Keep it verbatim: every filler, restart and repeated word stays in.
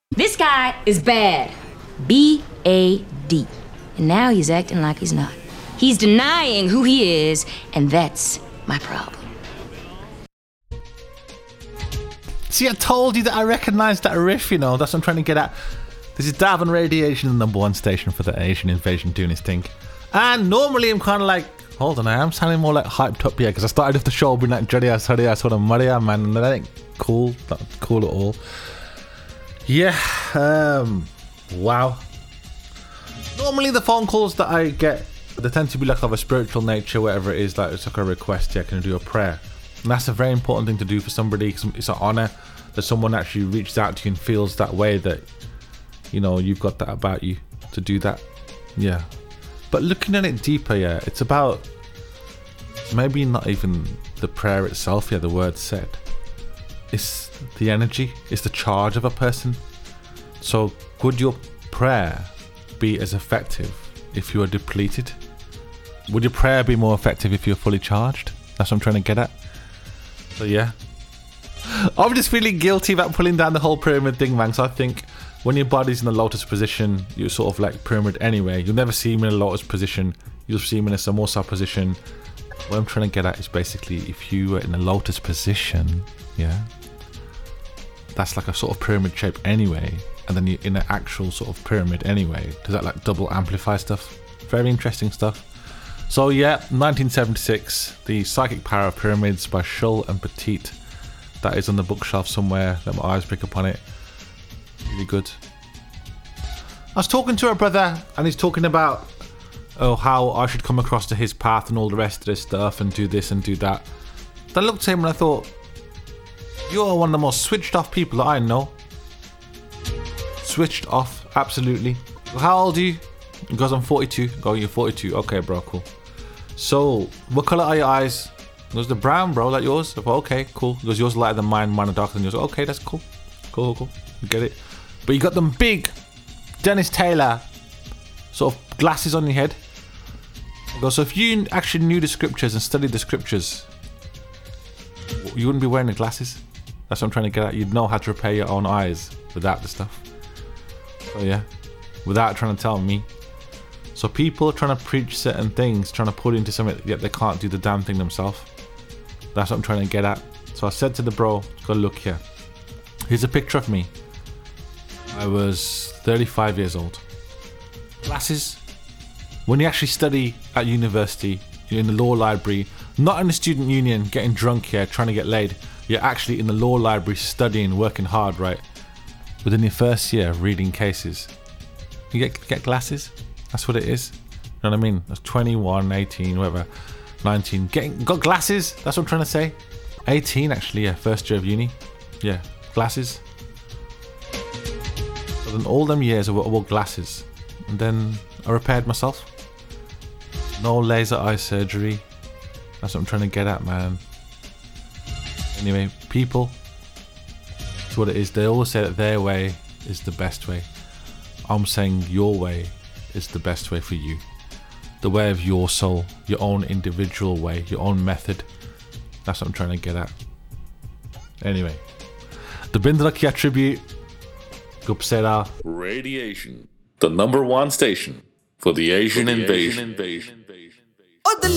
This guy is bad. B A D. And now he's acting like he's not. He's denying who he is, and that's my problem. See, I told you that I recognised that riff, you know. That's what I'm trying to get at. This is Davin Radiation, the number one station for the Asian invasion doing his thing. And normally I'm kind of like, hold on, I am sounding more like hyped up here because I started off the show being like, Jodiya, Sodiya, sort of Maria, man. And that ain't cool. Not cool at all. Yeah. Um, wow. Normally the phone calls that I get, they tend to be like of a spiritual nature, whatever it is, like it's like a request, yeah, can I do a prayer? And that's a very important thing to do for somebody, because it's an honour that someone actually reaches out to you and feels that way, that, you know, you've got that about you to do that. Yeah. But looking at it deeper, yeah, it's about maybe not even the prayer itself, yeah, the word said. It's the energy, it's the charge of a person. So would your prayer be as effective if you are depleted? Would your prayer be more effective if you're fully charged? That's what I'm trying to get at. So yeah, I'm just feeling guilty about pulling down the whole pyramid thing, man. So I think when your body's in the lotus position, you're sort of like pyramid anyway. You'll never see him in a lotus position. You'll see him in a samosa position. What I'm trying to get at is basically, if you were in a lotus position, yeah, that's like a sort of pyramid shape anyway, and then you're in an actual sort of pyramid anyway. Does that like double amplify stuff? Very interesting stuff. So yeah, nineteen seventy-six, The Psychic Power of Pyramids by Schull and Petit. That is on the bookshelf somewhere. Let my eyes pick up on it. Really good. I was talking to a brother, and he's talking about oh how I should come across to his path and all the rest of this stuff, and do this and do that. Then I looked at him and I thought, you're one of the most switched off people that I know. Switched off, absolutely. How old are you? He goes, I'm forty-two. Go, you're forty-two. Okay, bro, cool. So, what colour are your eyes? He goes, the brown, bro, like yours. I go, okay, cool. He goes, yours lighter than mine, mine are darker than yours. Okay, that's cool. Cool, cool, cool. You get it. But you got them big Dennis Taylor sort of glasses on your head. I go, so if you actually knew the scriptures and studied the scriptures, you wouldn't be wearing the glasses. That's what I'm trying to get at. You'd know how to repair your own eyes without the stuff. So yeah, without trying to tell me. So people are trying to preach certain things, trying to pull into something, yet they can't do the damn thing themselves. That's what I'm trying to get at. So I said to the bro, go look here. Here's a picture of me. I was thirty-five years old. Glasses. When you actually study at university, you're in the law library, not in the student union, getting drunk here, trying to get laid. You're actually in the law library, studying, working hard, right? Within your first year, reading cases. You get get glasses. That's what it is. You know what I mean? That's twenty-one, eighteen, whatever, nineteen. Getting got glasses. That's what I'm trying to say. eighteen, actually, yeah. First year of uni. Yeah, glasses. So then all them years I wore, I wore glasses, and then I repaired myself. No laser eye surgery. That's what I'm trying to get at, man. Anyway, people. That's what it is. They always say that their way is the best way. I'm saying your way is the best way for you. The way of your soul, your own individual way, your own method. That's what I'm trying to get at. Anyway, the Bindrakia tribute. Gupsera Radiation, the number one station for the Asian, for the invasion. Asian invasion.